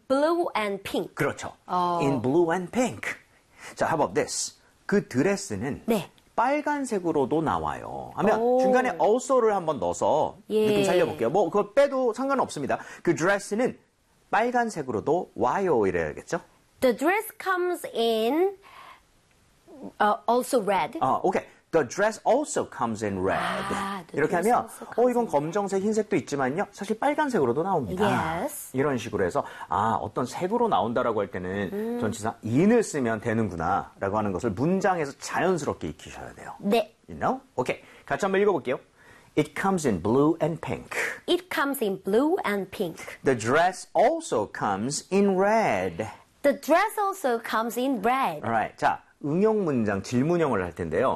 blue and pink. 그렇죠. In blue and pink. 자, how about this? 그 드레스는 네. 빨간색으로도 나와요. 하면 중간에 also를 한번 넣어서 느낌 살려볼게요. 뭐 그거 빼도 상관없습니다. 그 드레스는 빨간색으로도 와요 이래야겠죠? The dress comes in also red. 오케이. The dress also comes in red. 이렇게 하면 이건 검정색, 흰색도 있지만요. 사실 빨간색으로도 나옵니다. Yes. 이런 식으로 해서 어떤 색으로 나온다라고 할 때는 전치사 in을 쓰면 되는구나 라고 하는 것을 문장에서 자연스럽게 익히셔야 돼요. 네. You know? 오케이. 같이 한번 읽어볼게요. It comes in blue and pink. It comes in blue and pink. The dress also comes in red. The dress also comes in red. Alright. 자, 응용 문장, 질문형을 할 텐데요.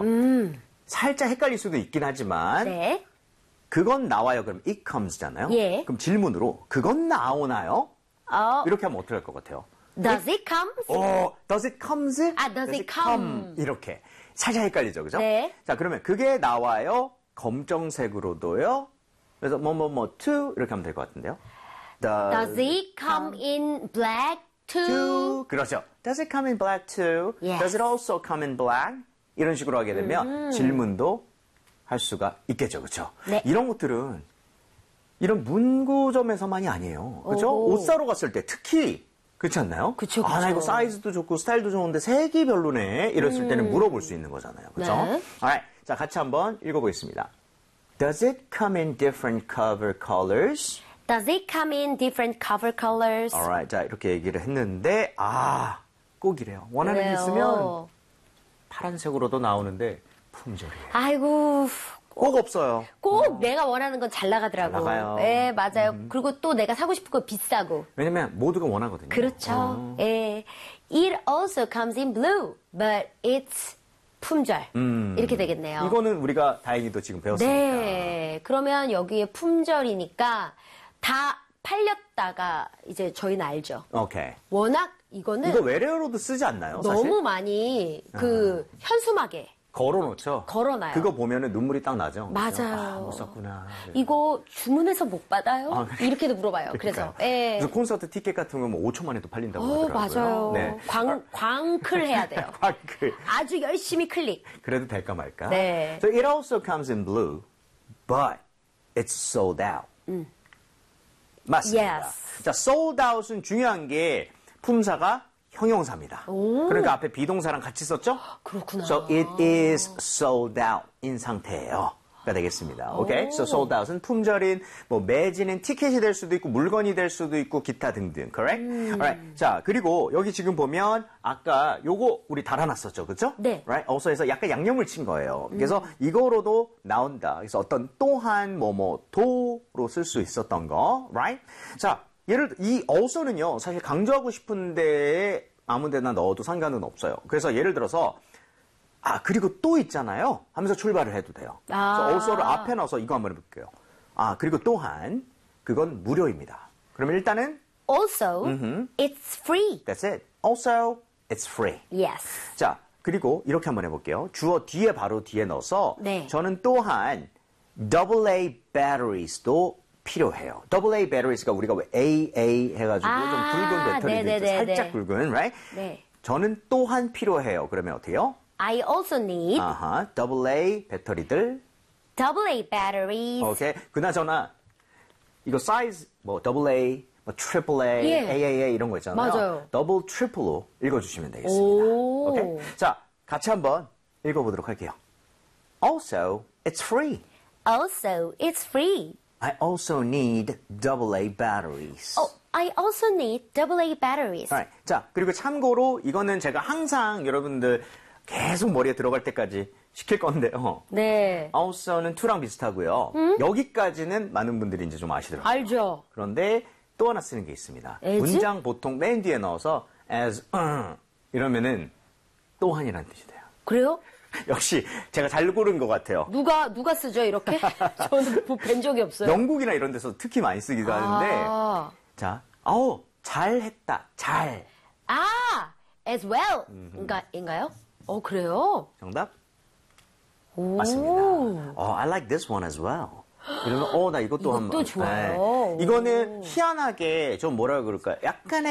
살짝 헷갈릴 수도 있긴 하지만 네. 그건 나와요. 그럼 it comes잖아요. 예. 그럼 질문으로 그건 나오나요? 이렇게 하면 어떻게 할 것 같아요? Does it come? Does it comes? does it come? 이렇게 살짝 헷갈리죠, 그죠? 네. 자, 그러면 그게 나와요. 검정색으로도요. 그래서 to 이렇게 하면 될 것 같은데요. Does it come in black too? 그렇죠. Does it come in black too? Yes. Does it also come in black? 이런 식으로 하게 되면 질문도 할 수가 있겠죠, 그렇죠? 네. 이런 것들은 이런 문구점에서만이 아니에요, 그렇죠? 옷 사러 갔을 때 특히 그렇지 않나요? 그쵸. 나 이거 사이즈도 좋고 스타일도 좋은데 색이 별로네. 이랬을 때는 물어볼 수 있는 거잖아요, 그렇죠? 네. Alright, 자 같이 한번 읽어보겠습니다. Does it come in different cover colors? Does it come in different cover colors? Alright, 자 이렇게 얘기를 했는데 꼭 이래요. 원하는 게 그래요. 있으면 파란색으로도 나오는데 품절이에요. 아이고. 꼭 없어요. 꼭 내가 원하는 건 잘 나가더라고. 잘 나가요. 네, 맞아요. 그리고 또 내가 사고 싶은 거 비싸고. 왜냐면 모두가 원하거든요. 그렇죠. 예. It also comes in blue, but it's 품절. 이렇게 되겠네요. 이거는 우리가 다행히도 지금 배웠으니까. 네. 그러면 여기에 품절이니까 다 팔렸다가 이제 저희는 알죠. 오케이. 워낙 이거는 이거 외래어로도 쓰지 않나요? 사실? 너무 많이 현수막에 걸어놓죠. 걸어놔요. 그거 보면은 눈물이 딱 나죠. 맞아요. 못 썼구나. 이거 주문해서 못 받아요? 이렇게도 물어봐요. 그래서 예. 그래서 콘서트 티켓 같은 거 뭐 5초 만에 또 팔린다고 하더라고요. 맞아요. 네. 광클 해야 돼요. 광클. 아주 열심히 클릭. 그래도 될까 말까? 네. So it also comes in blue, but it's sold out. 맞습니다. Yes. 자, sold out은 중요한 게 품사가 형용사입니다. 그러니까 앞에 비동사랑 같이 썼죠? 그렇구나. So it is sold out 인 상태예요. 가 되겠습니다. 오케이? So sold out은 품절인, 매진인 티켓이 될 수도 있고, 물건이 될 수도 있고, 기타 등등. Correct? Alright. 자, 그리고 여기 지금 보면 아까 요거 우리 달아놨었죠. 그쵸? 네. Right? also에서 약간 양념을 친 거예요. 그래서 이거로도 나온다. 그래서 어떤 또한 도로 쓸 수 있었던 거. Right? 자, 이 also는요, 사실 강조하고 싶은데 아무 데나 넣어도 상관은 없어요. 그래서 예를 들어서, 그리고 또 있잖아요. 하면서 출발을 해도 돼요. 그래서 also를 앞에 넣어서 이거 한번 해볼게요. 그리고 또한, 그건 무료입니다. 그러면 일단은, Also, it's free. that's it. Also, it's free. Yes. 자, 그리고 이렇게 한번 해볼게요. 주어 바로 뒤에 넣어서, 네. 저는 또한, AA batteries도 필요해요. AA batteries가 우리가 왜 AA 해가지고 좀 굵은 배터리들 있죠. 살짝 굵은, right? 네. 저는 또한 필요해요. 그러면 어때요? I also need AA 배터리들. AA batteries. 오케이. 그나저나 이거 사이즈 AA, AAA, 예. AAA 이런 거 있잖아요. 맞아요. 더블, 트리플로 읽어주시면 되겠습니다. 오케이. 자, 같이 한번 읽어보도록 할게요. Also, it's free. Also, it's free. I also need AA batteries. I also need AA batteries. Alright. 자, 그리고 참고로 이거는 제가 항상 여러분들 계속 머리에 들어갈 때까지 시킬 건데요. 네. also는 to랑 비슷하고요. 여기까지는 많은 분들이 이제 좀 아시더라고요. 알죠. 그런데 또 하나 쓰는 게 있습니다. as? 문장 보통 맨 뒤에 넣어서 as 이러면은 또한이라는 뜻이 돼요. 그래요? 역시 제가 잘 고른 것 같아요. 누가 쓰죠, 이렇게? 저는 뵌 적이 없어요. 영국이나 이런 데서 특히 많이 쓰기도 하는데 자, 잘했다. 잘. as well. 인가요? 그래요? 정답? 맞습니다. I like this one as well. 이러면 나 이것도 한번. 좋아요. 네. 이거는 희한하게 좀 뭐라 그럴까요? 약간의